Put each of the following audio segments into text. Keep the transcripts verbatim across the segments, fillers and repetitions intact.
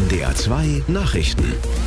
D R zwei Nachrichten.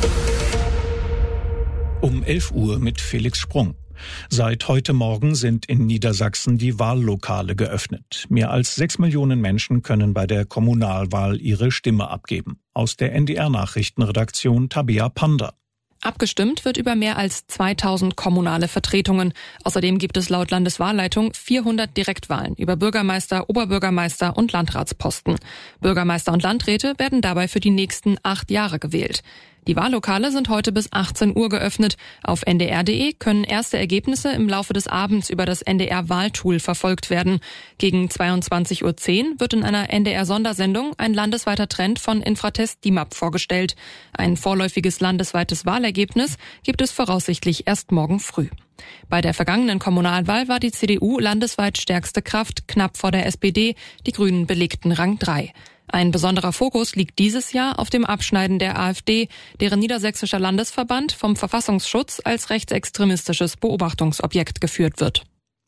Um elf Uhr mit Felix Sprung. Seit heute Morgen sind in Niedersachsen die Wahllokale geöffnet. Mehr als sechs Millionen Menschen können bei der Kommunalwahl ihre Stimme abgeben. Aus der N D R-Nachrichtenredaktion Tabea Panda. Abgestimmt wird über mehr als zweitausend kommunale Vertretungen. Außerdem gibt es laut Landeswahlleitung vierhundert Direktwahlen über Bürgermeister, Oberbürgermeister und Landratsposten. Bürgermeister und Landräte werden dabei für die nächsten acht Jahre gewählt. Die Wahllokale sind heute bis achtzehn Uhr geöffnet. Auf N D R Punkt D E können erste Ergebnisse im Laufe des Abends über das N D R-Wahltool verfolgt werden. Gegen zweiundzwanzig Uhr zehn wird in einer N D R-Sondersendung ein landesweiter Trend von Infratest D I M A P vorgestellt. Ein vorläufiges landesweites Wahlergebnis gibt es voraussichtlich erst morgen früh. Bei der vergangenen Kommunalwahl war die C D U landesweit stärkste Kraft, knapp vor der S P D. Die Grünen belegten Rang drei. Ein besonderer Fokus liegt dieses Jahr auf dem Abschneiden der AfD, deren niedersächsischer Landesverband vom Verfassungsschutz als rechtsextremistisches Beobachtungsobjekt geführt wird.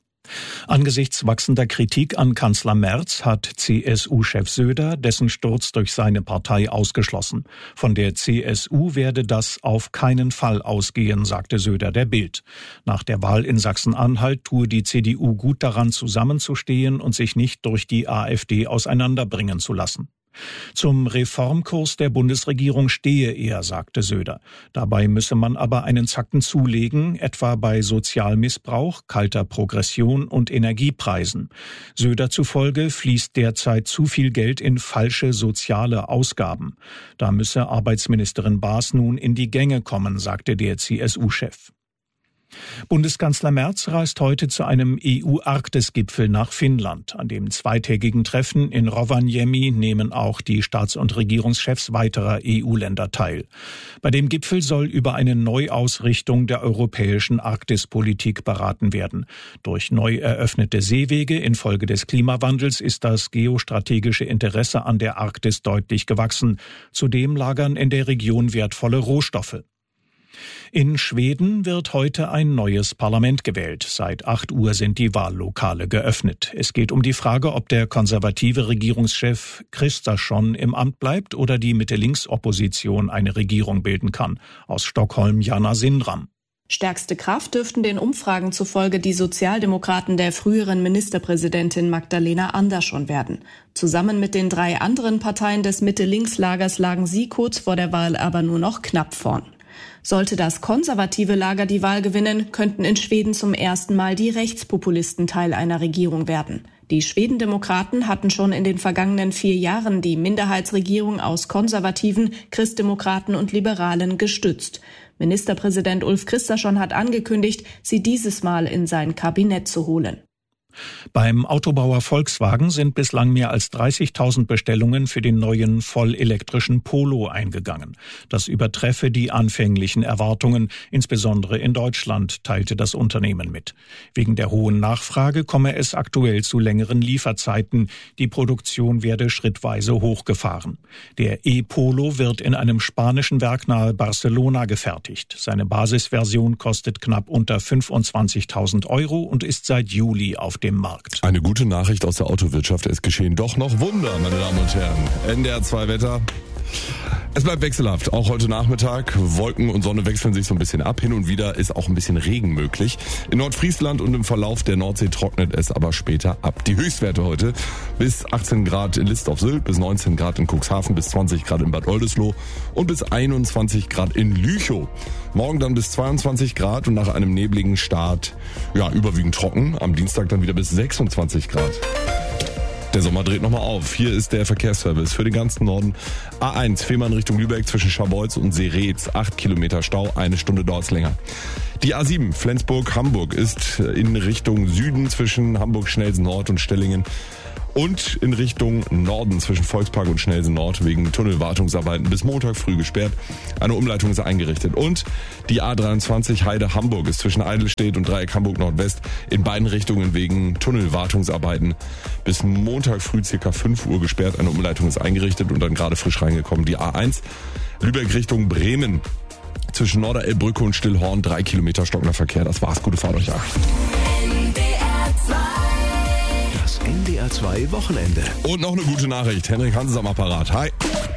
Angesichts wachsender Kritik an Kanzler Merz hat C S U-Chef Söder dessen Sturz durch seine Partei ausgeschlossen. Von der C S U werde das auf keinen Fall ausgehen, sagte Söder der Bild. Nach der Wahl in Sachsen-Anhalt tue die C D U gut daran, zusammenzustehen und sich nicht durch die AfD auseinanderbringen zu lassen. Zum Reformkurs der Bundesregierung stehe er, sagte Söder. Dabei müsse man aber einen Zacken zulegen, etwa bei Sozialmissbrauch, kalter Progression und Energiepreisen. Söder zufolge fließt derzeit zu viel Geld in falsche soziale Ausgaben. Da müsse Arbeitsministerin Baas nun in die Gänge kommen, sagte der C S U-Chef. Bundeskanzler Merz reist heute zu einem E U-Arktis-Gipfel nach Finnland. An dem zweitägigen Treffen in Rovaniemi nehmen auch die Staats- und Regierungschefs weiterer E U-Länder teil. Bei dem Gipfel soll über eine Neuausrichtung der europäischen Arktispolitik beraten werden. Durch neu eröffnete Seewege infolge des Klimawandels ist das geostrategische Interesse an der Arktis deutlich gewachsen. Zudem lagern in der Region wertvolle Rohstoffe. In Schweden wird heute ein neues Parlament gewählt. Seit acht Uhr sind die Wahllokale geöffnet. Es geht um die Frage, ob der konservative Regierungschef Kristersson im Amt bleibt oder die Mitte-Links-Opposition eine Regierung bilden kann. Aus Stockholm Jana Sindram. Stärkste Kraft dürften den Umfragen zufolge die Sozialdemokraten der früheren Ministerpräsidentin Magdalena Andersson werden. Zusammen mit den drei anderen Parteien des Mitte-Links-Lagers lagen sie kurz vor der Wahl aber nur noch knapp vorn. Sollte das konservative Lager die Wahl gewinnen, könnten in Schweden zum ersten Mal die Rechtspopulisten Teil einer Regierung werden. Die Schwedendemokraten hatten schon in den vergangenen vier Jahren die Minderheitsregierung aus Konservativen, Christdemokraten und Liberalen gestützt. Ministerpräsident Ulf Kristersson hat angekündigt, sie dieses Mal in sein Kabinett zu holen. Beim Autobauer Volkswagen sind bislang mehr als dreißigtausend Bestellungen für den neuen vollelektrischen Polo eingegangen. Das übertreffe die anfänglichen Erwartungen, insbesondere in Deutschland, teilte das Unternehmen mit. Wegen der hohen Nachfrage komme es aktuell zu längeren Lieferzeiten. Die Produktion werde schrittweise hochgefahren. Der E-Polo wird in einem spanischen Werk nahe Barcelona gefertigt. Seine Basisversion kostet knapp unter fünfundzwanzigtausend Euro und ist seit Juli auf dem Markt. Eine gute Nachricht aus der Autowirtschaft. Es geschehen doch noch Wunder, meine Damen und Herren. N D R zwei Wetter. Es bleibt wechselhaft, auch heute Nachmittag. Wolken und Sonne wechseln sich so ein bisschen ab. Hin und wieder ist auch ein bisschen Regen möglich. In Nordfriesland und im Verlauf der Nordsee trocknet es aber später ab. Die Höchstwerte heute bis achtzehn Grad in List auf Sylt, bis neunzehn Grad in Cuxhaven, bis zwanzig Grad in Bad Oldesloe und bis einundzwanzig Grad in Lüchow. Morgen dann bis zweiundzwanzig Grad und nach einem nebligen Start ja überwiegend trocken. Am Dienstag dann wieder bis sechsundzwanzig Grad. Der Sommer dreht nochmal auf. Hier ist der Verkehrsservice für den ganzen Norden. A eins, Fehmarn Richtung Lübeck zwischen Scharbeutz und Seeretz. acht Kilometer Stau, eine Stunde dauert's länger. Die A sieben, Flensburg-Hamburg, ist in Richtung Süden zwischen Hamburg-Schnelsen-Nord und Stellingen. Und in Richtung Norden zwischen Volkspark und Schnelsen Nord wegen Tunnelwartungsarbeiten bis Montag früh gesperrt. Eine Umleitung ist eingerichtet. Und die A dreiundzwanzig Heide Hamburg ist zwischen Eidelstedt und Dreieck Hamburg Nordwest in beiden Richtungen wegen Tunnelwartungsarbeiten bis Montag früh ca. fünf Uhr gesperrt. Eine Umleitung ist eingerichtet und dann gerade frisch reingekommen. Die A eins Lübeck Richtung Bremen zwischen Norderelbbrücke und Stillhorn drei Kilometer stockender Verkehr. Das war's. Gute Fahrt euch. N D R zwei. Das N D R zwei Wochenende. Und noch eine gute Nachricht. Henrik Hans ist am Apparat. Hi.